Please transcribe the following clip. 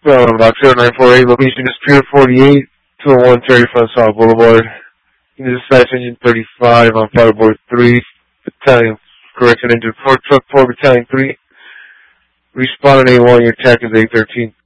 Box 0948, location is Pier 48, 201 Terry Front South Boulevard. Unit dispatch engine 35 on fireboard 3, battalion, correction engine 4, truck 4, battalion 3. Respond on A1, your attack is A13.